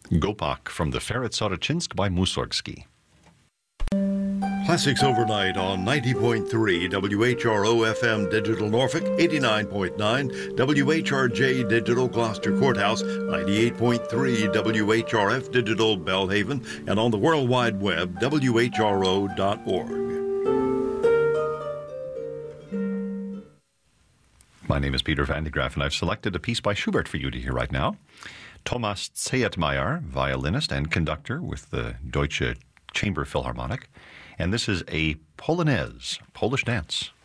Gopak from the Fair at Soroczynsk by Mussorgsky. Classics overnight on 90.3 WHRO FM Digital Norfolk, 89.9 WHRJ Digital Gloucester Courthouse, 98.3 WHRF Digital Belhaven, and on the World Wide Web, WHRO.org. My name is Peter Van de Graaf, and I've selected a piece by Schubert for you to hear right now. Thomas Zehetmeier, violinist and conductor with the Deutsche Chamber Philharmonic. And this is a Polonaise, Polish dance.